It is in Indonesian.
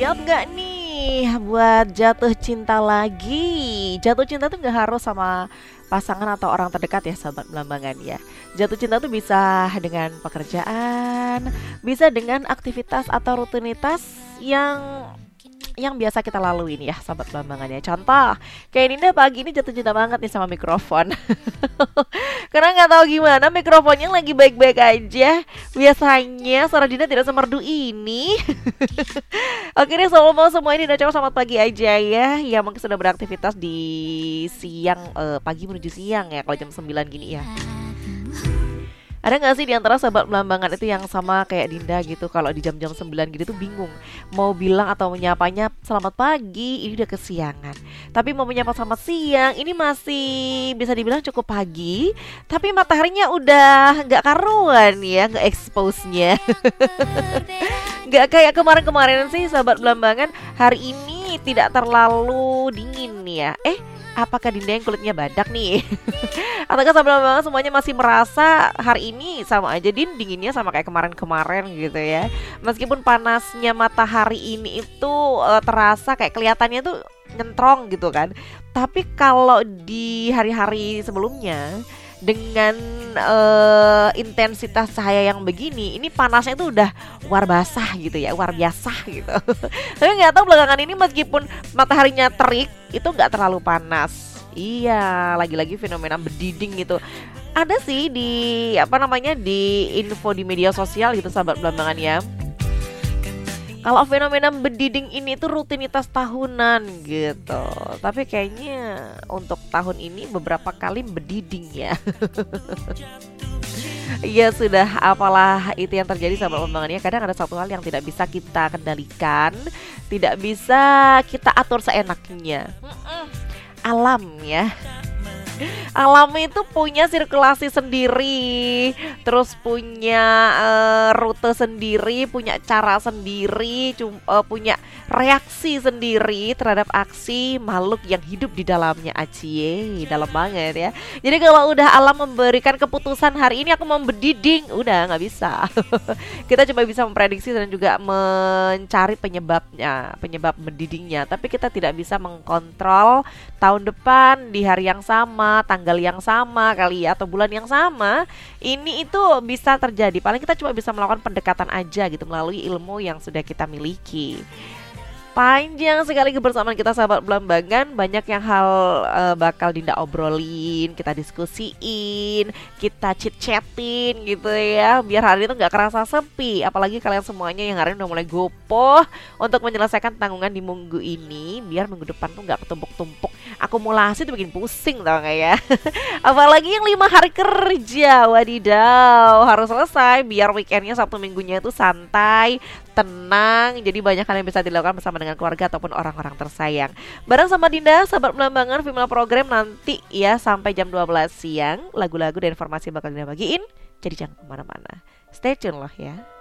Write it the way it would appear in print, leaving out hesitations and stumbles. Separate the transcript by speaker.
Speaker 1: Siap nggak nih buat jatuh cinta lagi? Jatuh cinta tuh nggak harus sama pasangan atau orang terdekat ya sahabat Belambangan ya. Jatuh cinta tuh bisa dengan pekerjaan, bisa dengan aktivitas atau rutinitas yang biasa kita laluin ya sahabat Belambangan ya. Contoh, kayak Dinda pagi ini jatuh cinta banget nih sama mikrofon. Karena nggak tahu gimana mikrofonnya lagi baik-baik aja. Biasanya suara Dinda tidak semerdu ini. Oke deh, selamat mau semua ini udah coba selamat pagi aja ya. Ya mungkin sudah beraktivitas di siang, pagi menuju siang ya kalau jam 9 gini ya. Ada gak sih di antara sahabat Belambangan itu yang sama kayak Dinda gitu, kalau di jam-jam 9 gitu tuh bingung mau bilang atau menyapanya selamat pagi, ini udah kesiangan. Tapi mau menyapa selamat siang, ini masih bisa dibilang cukup pagi, tapi mataharinya udah gak karuan ya, nggak expose-nya. Gak kayak kemarin-kemarin sih sahabat Belambangan, hari ini tidak terlalu dingin ya. Apakah Dinda yang kulitnya badak nih? Ataukah sahabat semuanya masih merasa hari ini sama aja dinginnya sama kayak kemarin-kemarin gitu ya. Meskipun panasnya matahari ini itu terasa kayak kelihatannya tuh nyentrong gitu kan. Tapi kalau di hari-hari sebelumnya dengan intensitas cahaya yang begini, ini panasnya itu udah war basah gitu ya, war biasa gitu. Tapi nggak tahu belakangan ini meskipun mataharinya terik itu nggak terlalu panas. Iya, lagi-lagi fenomena bediding gitu. Ada sih di di info di media sosial gitu sahabat Belambangan ya. Kalau fenomena bediding ini tuh rutinitas tahunan gitu. Tapi kayaknya untuk tahun ini beberapa kali bediding ya. Ya sudah, apalah itu yang terjadi sahabat Belambangan ya. Kadang ada satu hal yang tidak bisa kita kendalikan, tidak bisa kita atur seenaknya. Alam ya. Alam itu punya sirkulasi sendiri, terus punya rute sendiri, punya cara sendiri, punya reaksi sendiri terhadap aksi makhluk yang hidup di dalamnya. Acie, dalam banget ya. Jadi kalau udah alam memberikan keputusan hari ini aku mau berdiding, udah nggak bisa. Kita cuma bisa memprediksi dan juga mencari penyebab berdidingnya, tapi kita tidak bisa mengkontrol tahun depan di hari yang sama, tanggal yang sama kali ya, atau bulan yang sama. Ini itu bisa terjadi. Paling kita cuma bisa melakukan pendekatan aja gitu melalui ilmu yang sudah kita miliki. Panjang sekali kebersamaan kita sahabat Belambangan. Banyak yang hal bakal Dinda obrolin, kita diskusiin, kita chit-chatin gitu ya, biar hari itu gak kerasa sepi. Apalagi kalian semuanya yang hari ini udah mulai gopoh untuk menyelesaikan tanggungan di minggu ini, biar minggu depan tuh gak ketumpuk-tumpuk. Akumulasi tuh bikin pusing tau gak ya. Apalagi yang 5 hari kerja, wadidaw, harus selesai biar weekendnya Sabtu minggunya itu santai, tenang. Jadi banyak hal yang bisa dilakukan bersama dengan keluarga ataupun orang-orang tersayang. Bareng sama Dinda, sahabat Belambangan, Female Program nanti ya sampai jam 12 siang. Lagu-lagu dan informasi bakal Dinda bagiin. Jadi jangan kemana-mana. Stay tune loh ya.